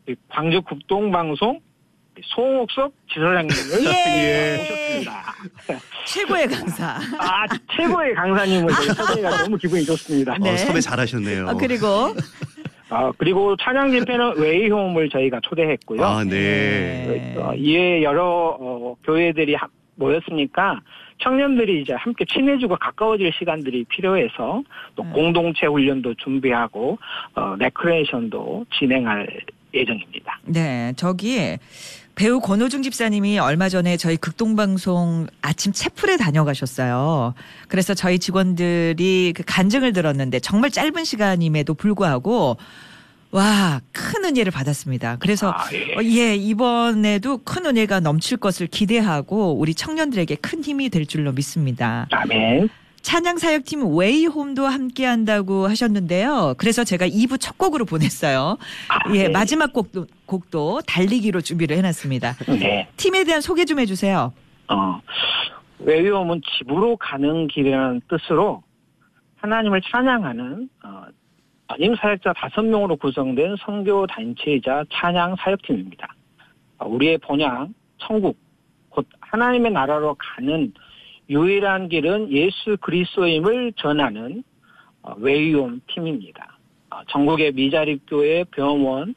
광주 국동방송 송옥섭 지사장님을 모셨습니다. 최고의 강사. 최고의 강사님을 초대해가 너무 기분이 좋습니다. 네. 섭외 잘하셨네요. 그리고 찬양 집회는 웨이홈을 저희가 초대했고요. 네. 이에 여러 교회들이 모였으니까 청년들이 이제 함께 친해지고 가까워질 시간들이 필요해서 또 공동체 훈련도 준비하고 레크레이션도 진행할 예정입니다. 네, 저기 배우 권호중 집사님이 얼마 전에 저희 극동방송 아침 채플에 다녀가셨어요. 그래서 저희 직원들이 그 간증을 들었는데 정말 짧은 시간임에도 불구하고 와, 큰 은혜를 받았습니다. 그래서 이번에도 큰 은혜가 넘칠 것을 기대하고 우리 청년들에게 큰 힘이 될 줄로 믿습니다. 아멘. 찬양사역팀 웨이홈도 함께 한다고 하셨는데요. 그래서 제가 2부 첫 곡으로 보냈어요. 마지막 곡도 달리기로 준비를 해놨습니다. 네. 팀에 대한 소개 좀 해주세요. 웨이홈은 집으로 가는 길이라는 뜻으로 하나님을 찬양하는 담임 사역자 5명으로 구성된 선교 단체이자 찬양 사역팀입니다. 우리의 본향 천국 곧 하나님의 나라로 가는 유일한 길은 예수 그리스도임을 전하는 웨이홈 팀입니다. 전국의 미자립교회, 병원,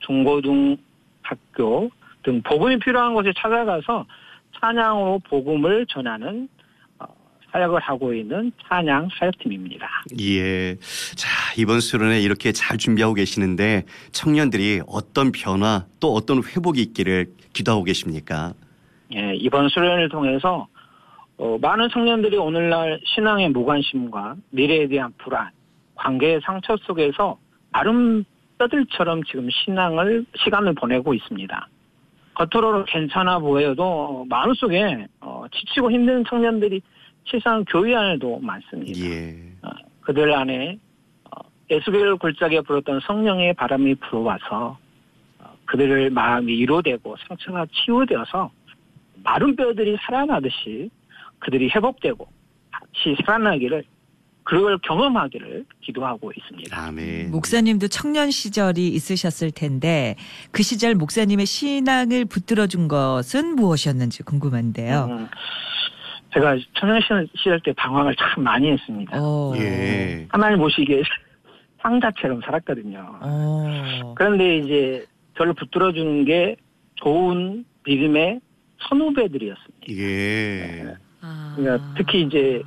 중고등학교 등 복음이 필요한 곳에 찾아가서 찬양으로 복음을 전하는 사역을 하고 있는 찬양 사역팀입니다. 예. 자, 이번 수련회 이렇게 잘 준비하고 계시는데 청년들이 어떤 변화 또 어떤 회복이 있기를 기도하고 계십니까? 예, 이번 수련회를 통해서 많은 청년들이 오늘날 신앙의 무관심과 미래에 대한 불안, 관계의 상처 속에서 마른 뼈들처럼 지금 시간을 보내고 있습니다. 겉으로는 괜찮아 보여도 마음속에 지치고 힘든 청년들이 실상 교회 안에도 많습니다. 예. 그들 안에 에스겔 굴짝에 불었던 성령의 바람이 불어와서 그들의 마음이 위로되고 상처가 치유되어서 마른 뼈들이 살아나듯이 그들이 회복되고 다시 살아나기를 그걸 경험하기를 기도하고 있습니다. 아멘. 목사님도 청년 시절이 있으셨을 텐데 그 시절 목사님의 신앙을 붙들어준 것은 무엇이었는지 궁금한데요. 제가 청년 시절 때 방황을 참 많이 했습니다. 예. 하나님 모시기에 상자처럼 살았거든요. 그런데 이제 저를 붙들어주는 게 좋은 믿음의 선후배들이었습니다. 예. 그러니까 특히 이제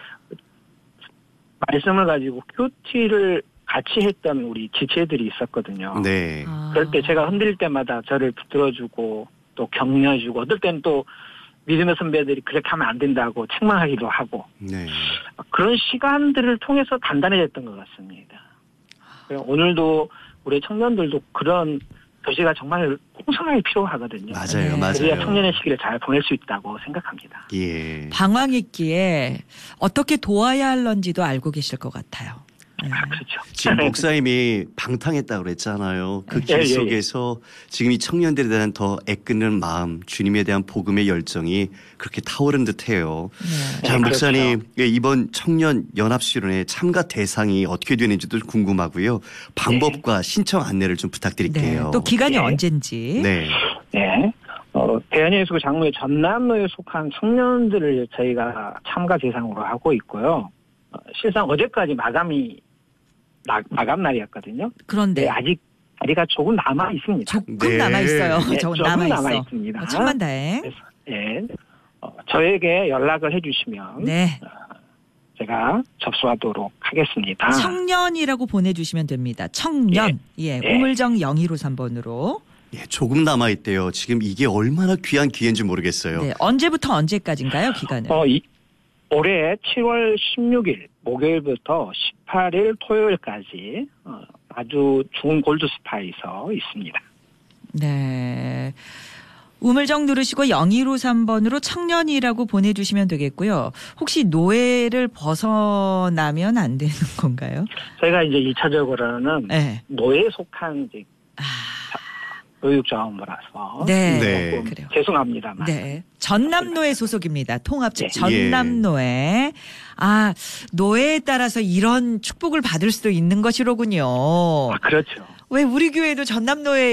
말씀을 가지고 큐티를 같이 했던 우리 지체들이 있었거든요. 네. 그럴 때 제가 흔들릴 때마다 저를 붙들어주고 또 격려해주고 어떨 땐 또 믿음의 선배들이 그렇게 하면 안 된다고 책망하기도 하고 네. 그런 시간들을 통해서 단단해졌던 것 같습니다. 오늘도 우리 청년들도 그런 교제가 정말 공손하게 필요하거든요. 맞아요. 그래야 청년의 시기를 잘 보낼 수 있다고 생각합니다. 예. 방황했기에 어떻게 도와야 할런지도 알고 계실 것 같아요. 그렇죠. 지금 목사님이 방탕했다고 그랬잖아요. 그 길 속에서 지금 이 청년들에 대한 더 애끓는 마음, 주님에 대한 복음의 열정이 그렇게 타오른 듯해요. 자, 목사님, 그렇죠. 이번 청년 연합수련회 참가 대상이 어떻게 되는지도 궁금하고요. 방법과 신청 안내를 좀 부탁드릴게요. 네. 또 기간이 언젠지. 네. 대한예수교 장로회 전남로에 속한 청년들을 저희가 참가 대상으로 하고 있고요. 실상 어제까지 마감 날이었거든요. 그런데 자리가 조금 남아 있습니다. 조금 남아 있어요. 조금 남아 있습니다. 천만다행. 저에게 연락을 해주시면 제가 접수하도록 하겠습니다. 청년이라고 보내주시면 됩니다. 청년. 우물정 0253번으로. 조금 남아있대요. 지금 이게 얼마나 귀한 기회인지 모르겠어요. 네, 언제부터 언제까지인가요, 기간은? 올해 7월 16일 목요일부터 18일 토요일까지 아주 좋은 골드 스파에서 있습니다. 네. 우물정 누르시고 0153번으로 청년이라고 보내주시면 되겠고요. 혹시 노예를 벗어나면 안 되는 건가요? 저희가 이제 1차적으로는 노예에 속한 이제 교육자원부라서 그래요. 죄송합니다만. 전남노예 소속입니다. 통합직 전남노예. 노예에 따라서 이런 축복을 받을 수도 있는 것이로군요. 그렇죠. 왜 우리 교회도 전남노예